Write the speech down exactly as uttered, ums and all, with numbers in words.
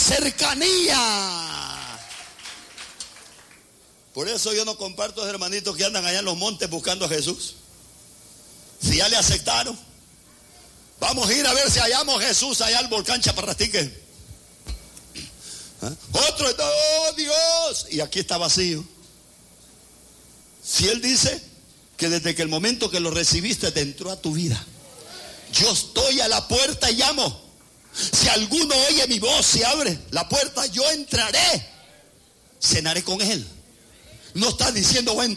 cercanía. Por eso yo no comparto a los hermanitos que andan allá en los montes buscando a Jesús. Si ya le aceptaron, vamos a ir a ver si hallamos a Jesús allá al volcán Chaparrastique. ¿Ah? Otro, oh Dios, y aquí está vacío. Si Él dice que desde que el momento que lo recibiste te entró a tu vida, yo estoy a la puerta y llamo. Si alguno oye mi voz, si abre la puerta, yo entraré, cenaré con él. No está diciendo voy a